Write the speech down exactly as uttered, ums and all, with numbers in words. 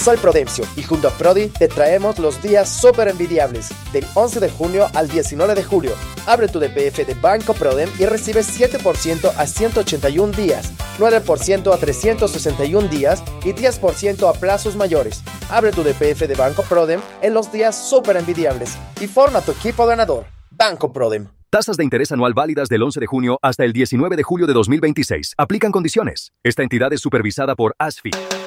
Soy Prudencio y junto a Prodi te traemos los días súper envidiables del once de junio al diecinueve de julio. Abre tu D P F de Banco Prodem y recibe siete por ciento a ciento ochenta y un días, nueve por ciento a trescientos sesenta y un días y diez por ciento a plazos mayores. Abre tu D P F de Banco Prodem en los días súper envidiables y forma tu equipo ganador. Banco Prodem. Tasas de interés anual válidas del once de junio hasta el diecinueve de julio de dos mil veintiséis. Aplican condiciones. Esta entidad es supervisada por A S F I.